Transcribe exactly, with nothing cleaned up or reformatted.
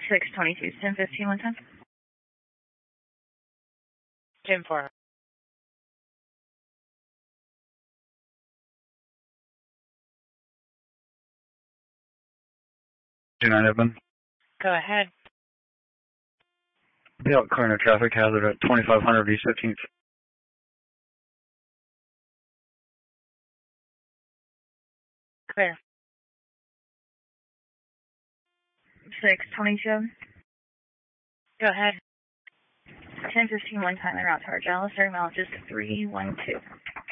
six twenty-two, ten fifteen, one time. ten four. two nine open. Go ahead. Be out clearing a traffic hazard at twenty-five hundred East fifteenth. Clear. six twenty-two. Go ahead. ten fifteen, one time, en route to our Dallas. Air mileage is three one two.